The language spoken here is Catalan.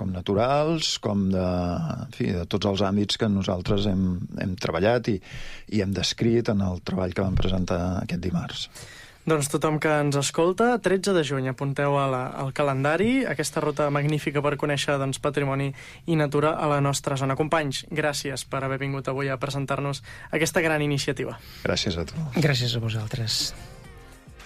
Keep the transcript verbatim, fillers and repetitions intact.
com naturals, com de, en fi, de tots els àmbits que nosaltres hem, hem treballat i, i hem descrit en el treball que vam presentar aquest dimarts. Doncs tothom que ens escolta, tretze de juny, apunteu a la, al calendari aquesta ruta magnífica per conèixer doncs, patrimoni i natura a la nostra zona. Companys, gràcies per haver vingut avui a presentar-nos aquesta gran iniciativa. Gràcies a tu. Gràcies a vosaltres.